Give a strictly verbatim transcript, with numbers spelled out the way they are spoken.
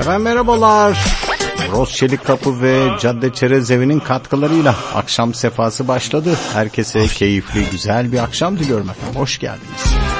Efendim merhabalar. Roz Çelik Kapı ve Cadde Çerez Evi'nin katkılarıyla akşam sefası başladı. Herkese keyifli, güzel bir akşam diliyorum efendim. Hoş geldiniz.